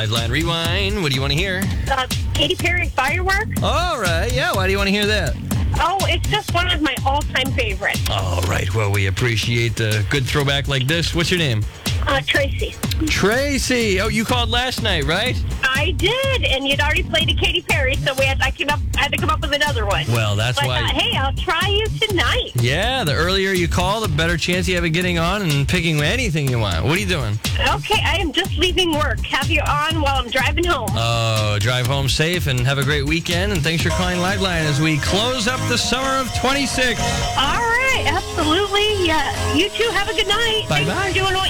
Liveline Rewind. What do you want to hear? Katy Perry, Fireworks. All right. Yeah, why do you want to hear that? Oh, it's just one of my all-time favorites. All right. Well, we appreciate a good throwback like this. What's your name? Tracy. Tracy. Oh, you called last night, right? I did, and you'd already played a Katy Perry, so I had to come up with another one. Well, that's but, why. Hey, I'll try you tonight. Yeah, the earlier you call, the better chance you have of getting on and picking anything you want. What are you doing? Okay, I am just leaving work. Have you on while I'm driving home. Oh, drive home safe and have a great weekend. And thanks for calling Liveline as we close up the summer of 26. All right, absolutely. Yeah, you two have a good night. Bye-bye. Thanks for doing what